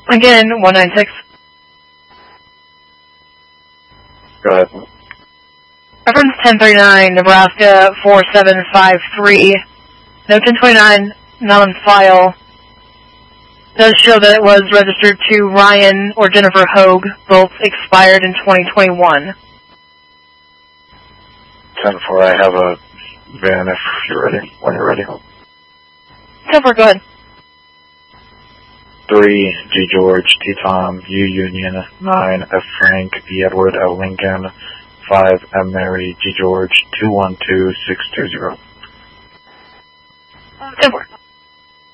Again, 196. Go ahead. Reference 1039, Nebraska 4753. No 1029, not on file. Does show that it was registered to Ryan or Jennifer Hogue. Both expired in 2021. 10-4, I have a van if you're ready. When you're ready. 10-4, go ahead. 3, G George, T Tom, U Union, 9, F Frank, E Edward, L Lincoln, 5, M Mary, G George, 212620. 10-4.